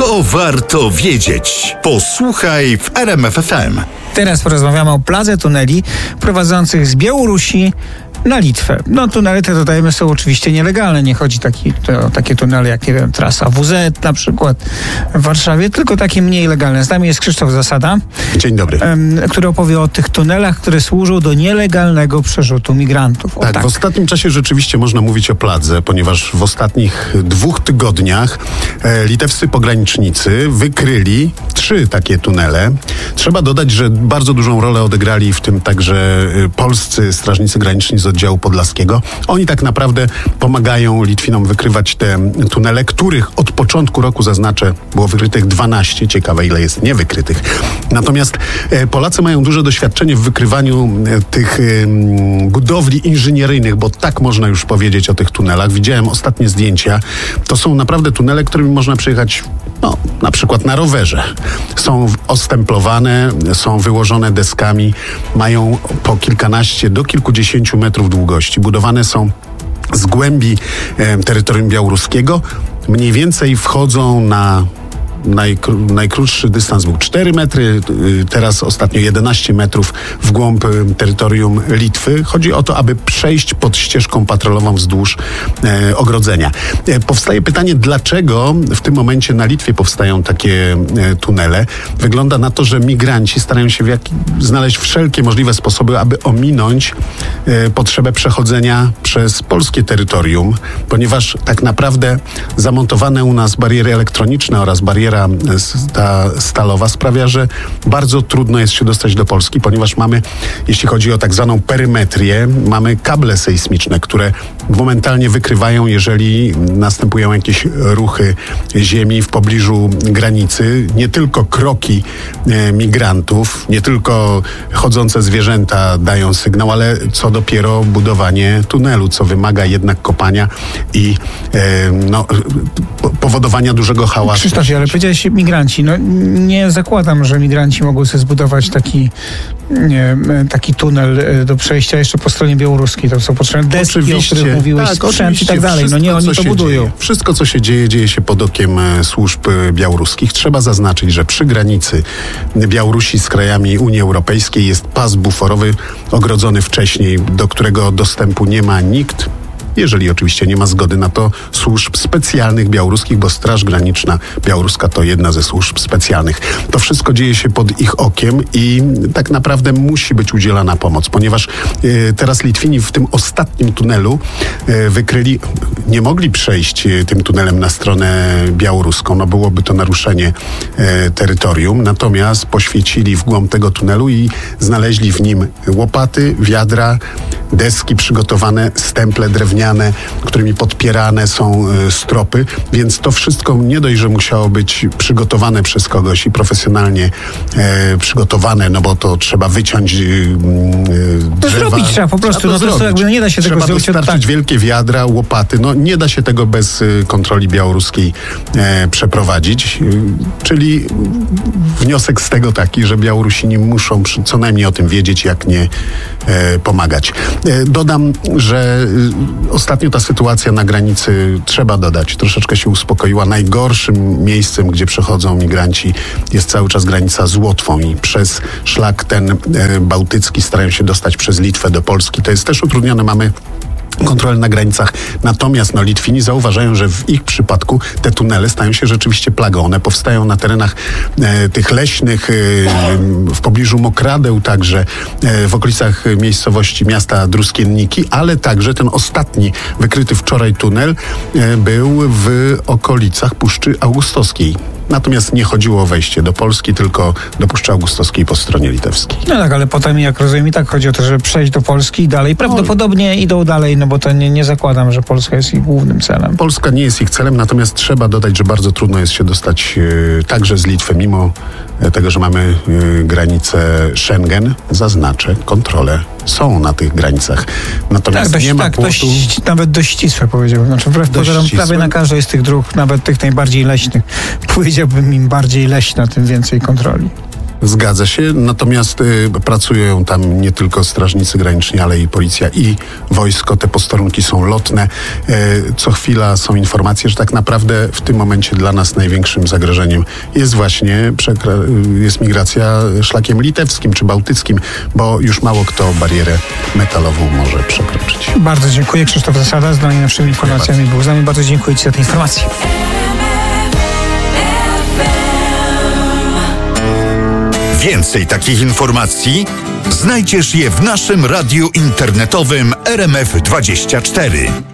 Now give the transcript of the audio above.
To warto wiedzieć. Posłuchaj w RMF FM. Teraz porozmawiamy o pladze tuneli prowadzących z Białorusi na Litwę. No tunele te, dodajemy, są oczywiście nielegalne. Nie chodzi o takie tunele jak, nie wiem, trasa WZ na przykład w Warszawie, tylko takie mniej legalne. Z nami jest Krzysztof Zasada. Dzień dobry. Który opowie o tych tunelach, które służą do nielegalnego przerzutu migrantów. Tak, w ostatnim czasie rzeczywiście można mówić o pladze, ponieważ w ostatnich 2 tygodniach litewscy pogranicznicy wykryli 3 takie tunele. Trzeba dodać, że bardzo dużą rolę odegrali w tym także polscy strażnicy graniczni z oddziału podlaskiego. Oni tak naprawdę pomagają Litwinom wykrywać te tunele, których od początku roku, zaznaczę, było wykrytych 12. Ciekawe, ile jest niewykrytych. Natomiast Polacy mają duże doświadczenie w wykrywaniu tych budowli inżynieryjnych, bo tak można już powiedzieć o tych tunelach. Widziałem ostatnie zdjęcia. To są naprawdę tunele, którymi można przejechać na przykład na rowerze. Są ostemplowane, są wyłożone deskami, mają po kilkanaście do kilkudziesięciu metrów długości. Budowane są z głębi terytorium białoruskiego. Mniej więcej wchodzą na najkrótszy dystans był 4 metry, teraz ostatnio 11 metrów w głąb terytorium Litwy. Chodzi o to, aby przejść pod ścieżką patrolową wzdłuż ogrodzenia. Powstaje pytanie, dlaczego w tym momencie na Litwie powstają takie tunele. Wygląda na to, że migranci starają się znaleźć wszelkie możliwe sposoby, aby ominąć potrzebę przechodzenia przez polskie terytorium, ponieważ tak naprawdę zamontowane u nas bariery elektroniczne oraz bariera ta stalowa sprawia, że bardzo trudno jest się dostać do Polski, ponieważ mamy, jeśli chodzi o tak zwaną perymetrię, mamy kable sejsmiczne, które momentalnie wykrywają, jeżeli następują jakieś ruchy ziemi w pobliżu granicy. Nie tylko kroki migrantów, nie tylko chodzące zwierzęta dają sygnał, ale co dopiero budowanie tunelu, co wymaga jednak kopania i powodowania dużego hałasu. Krzysztofie, ale powiedziałeś migranci. No nie zakładam, że migranci mogą sobie zbudować taki tunel do przejścia jeszcze po stronie białoruskiej. To są potrzebne deski, o których mówiłeś, sprzęt i tak dalej. No nie, oni to budują. Wszystko, co się dzieje się pod okiem służb białoruskich. Trzeba zaznaczyć, że przy granicy Białorusi z krajami Unii Europejskiej jest pas buforowy ogrodzony wcześniej, do którego dostępu nie ma nikt, jeżeli oczywiście nie ma zgody na to służb specjalnych białoruskich, bo Straż Graniczna białoruska to jedna ze służb specjalnych. To wszystko dzieje się pod ich okiem i tak naprawdę musi być udzielana pomoc, ponieważ teraz Litwini w tym ostatnim tunelu wykryli, nie mogli przejść tym tunelem na stronę białoruską, byłoby to naruszenie terytorium, natomiast poświecili w głąb tego tunelu i znaleźli w nim łopaty, wiadra, deski przygotowane, stemple drewniane, którymi podpierane są stropy, więc to wszystko nie dość, że musiało być przygotowane przez kogoś i profesjonalnie przygotowane, bo to trzeba wyciąć drzewa. Zrobić trzeba po prostu, nie da się tego zrobić. Trzeba dostarczyć wielkie wiadra, łopaty, nie da się tego bez kontroli białoruskiej przeprowadzić, czyli wniosek z tego taki, że Białorusini muszą co najmniej o tym wiedzieć, jak nie pomagać. Dodam, że ostatnio ta sytuacja na granicy, trzeba dodać, troszeczkę się uspokoiła. Najgorszym miejscem, gdzie przechodzą migranci, jest cały czas granica z Łotwą i przez szlak ten bałtycki starają się dostać przez Litwę do Polski. To jest też utrudnione, mamy kontrolę na granicach. Natomiast Litwini zauważają, że w ich przypadku te tunele stają się rzeczywiście plagą. One powstają na terenach tych leśnych, w pobliżu Mokradeł, także w okolicach miejscowości miasta Druskienniki, ale także ten ostatni wykryty wczoraj tunel był w okolicach Puszczy Augustowskiej. Natomiast nie chodziło o wejście do Polski, tylko do Puszczy Augustowskiej po stronie litewskiej. No tak, ale potem, jak rozumiem, i tak chodzi o to, żeby przejść do Polski i dalej. Prawdopodobnie idą dalej, bo to nie zakładam, że Polska jest ich głównym celem. Polska nie jest ich celem, natomiast trzeba dodać, że bardzo trudno jest się dostać także z Litwy, mimo tego, że mamy granicę Schengen. Zaznaczę, kontrole są na tych granicach. Natomiast nie ma płotu. Nawet dość ścisłe, powiedziałbym. Znaczy, wbrew pozorom, prawie na każdej z tych dróg, nawet tych najbardziej leśnych, powiedziałbym im bardziej leśna, tym więcej kontroli. Zgadza się, natomiast pracują tam nie tylko strażnicy graniczni, ale i policja i wojsko. Te posterunki są lotne. Co chwila są informacje, że tak naprawdę w tym momencie dla nas największym zagrożeniem jest właśnie jest migracja szlakiem litewskim czy bałtyckim, bo już mało kto barierę metalową może przekroczyć. Bardzo dziękuję. Krzysztof Zasada z najnowszymi informacjami był z nami. Bardzo dziękuję Ci za te informacje. Więcej takich informacji znajdziesz je w naszym radiu internetowym RMF24.